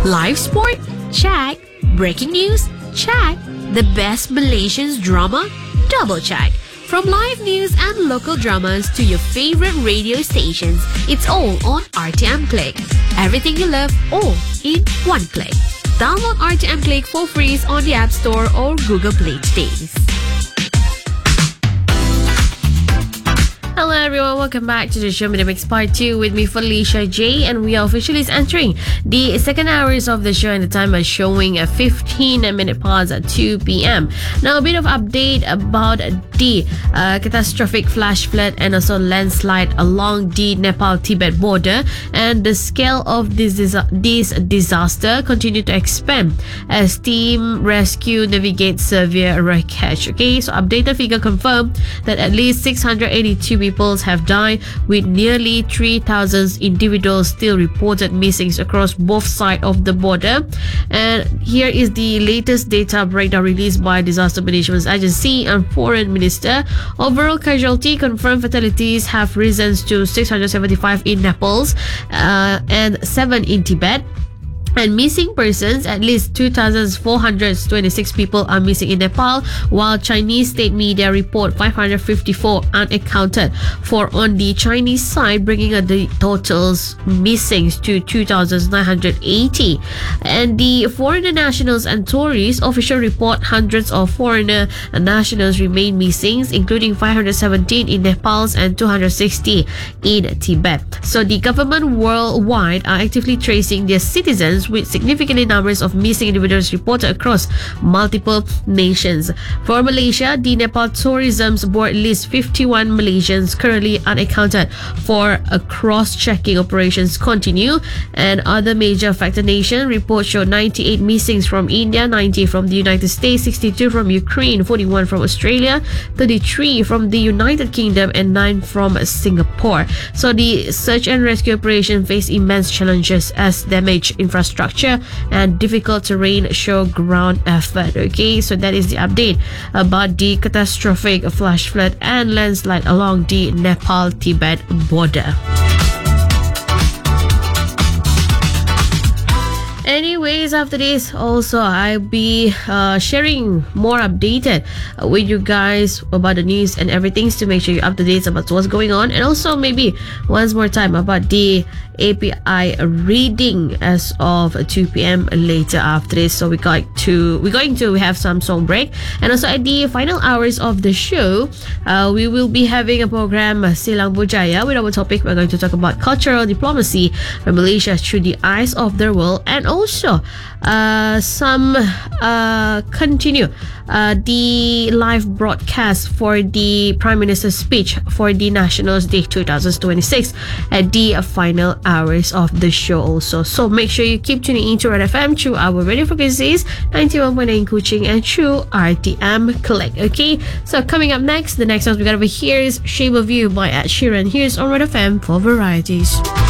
Live sport? Check. Breaking news? Check. The best Malaysian drama? Double check. From live news and local dramas to your favorite radio stations, it's all on RTM Click. Everything you love, all in one click. Download RTM Click for free on the App Store or Google Play today. Hello everyone, welcome back to the show Minimix Part 2 with me Felicia J, and we are officially entering the second hours of the show, and the time is showing a 15-minute past at 2 p.m. Now a bit of update about the catastrophic flash flood and also landslide along the Nepal-Tibet border, and the scale of this disaster continue to expand as team rescue navigate severe wreckage. Okay, so updated figure confirmed that at least 682 people have died, with nearly 3,000 individuals still reported missing across both sides of the border. And here is the latest data breakdown released by Disaster Management Agency and Foreign Minister. Overall casualty confirmed fatalities have risen to 675 in Nepal and 7 in Tibet. And missing persons, at least 2,426 people are missing in Nepal, while Chinese state media report 554 unaccounted for on the Chinese side, bringing the totals missing to 2,980. And the foreigner nationals and tourists official report hundreds of foreigner nationals remain missing, including 517 in Nepal and 260 in Tibet. So the government worldwide are actively tracing their citizens, with significant numbers of missing individuals reported across multiple nations. For Malaysia, the Nepal Tourism Board lists 51 Malaysians currently unaccounted for. Cross-checking operations continue, and other major affected nations reports show 98 missings from India, 90 from the United States, 62 from Ukraine, 41 from Australia, 33 from the United Kingdom, and 9 from Singapore. So the search and rescue operation face immense challenges as damaged infrastructure and difficult terrain show ground effort. Okay, so that is the update about the catastrophic flash flood and landslide along the Nepal-Tibet border. Anyways, after this also I'll be sharing more updated with you guys about the news and everything, to make sure you're up to date about what's going on, and also maybe once more time about the API reading as of 2 p.m. later after this. So we're going to have some song break, and also at the final hours of the show we will be having a program Silang Budaya. With our topic, we're going to talk about cultural diplomacy from Malaysia through the eyes of the world, and also continue the live broadcast for the Prime Minister's speech for the Nationals Day 2026 at the final hours of the show also. So make sure you keep tuning into Red FM through our radio frequencies 91.9 Kuching and through RTM Click. Okay, so coming up next, the next song we got over here is Shape of You by Ed Sheeran. Here's on Red FM for varieties.